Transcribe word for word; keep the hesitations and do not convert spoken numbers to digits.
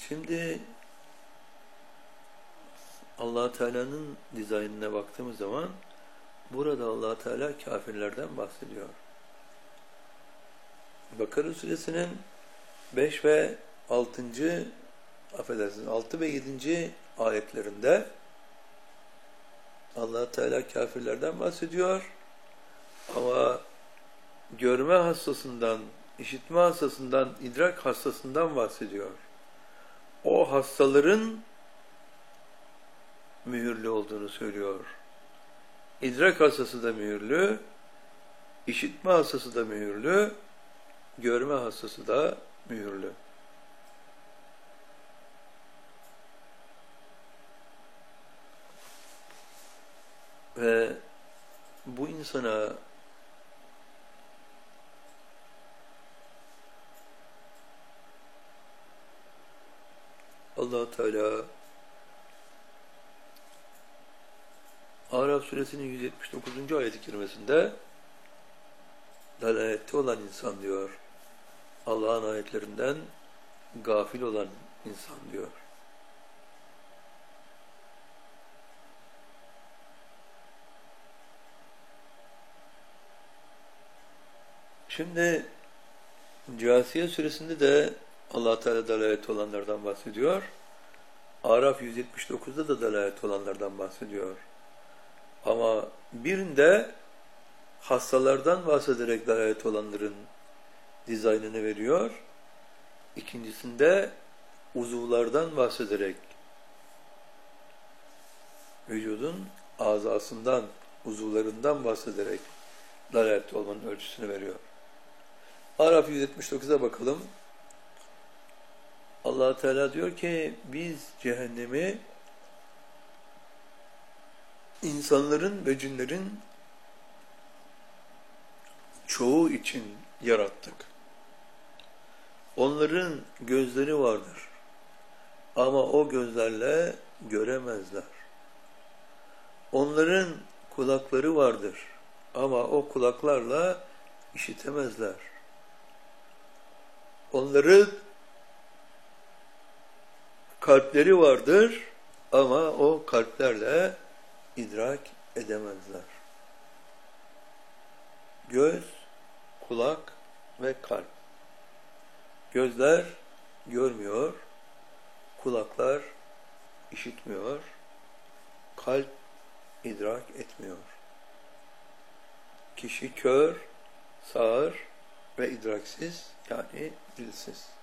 Şimdi Allah Teala'nın dizaynına baktığımız zaman burada Allah Teala kafirlerden bahsediyor. Bakara suresinin beş ve altıncı affedersiniz altı ve yedinci ayetlerinde Allah Teala kafirlerden bahsediyor. Ama görme hassasından, işitme hassasından, idrak hassasından bahsediyor. O hastaların mühürlü olduğunu söylüyor. İdrak hassası da mühürlü, işitme hassası da mühürlü, görme hassası da mühürlü. Ve bu insana Allah Teala Araf suresinin yüz yetmiş dokuzuncu ayet-i kerimesinde dalalette olan insan diyor. Allah'ın ayetlerinden gafil olan insan diyor. Şimdi Câsiye suresinde de Allah Teala dalalet olanlardan bahsediyor. Araf yüz yetmiş dokuzda da dalalet olanlardan bahsediyor. Ama birinde hastalardan bahsederek dalalet olanların dizaynını veriyor. İkincisinde uzuvlardan bahsederek vücudun azasından, uzuvlarından bahsederek dalalet olmanın ölçüsünü veriyor. Araf yüz yetmiş dokuza bakalım. Allah Teala diyor ki biz cehennemi insanların ve cinlerin çoğu için yarattık. Onların gözleri vardır. Ama o gözlerle göremezler. Onların kulakları vardır. Ama o kulaklarla işitemezler. Onların kalpleri vardır. Ama o kalplerle idrak edemezler. Göz, kulak ve kalp. Gözler görmüyor, kulaklar işitmiyor, kalp idrak etmiyor. Kişi kör, sağır ve idraksiz, yani dilsiz.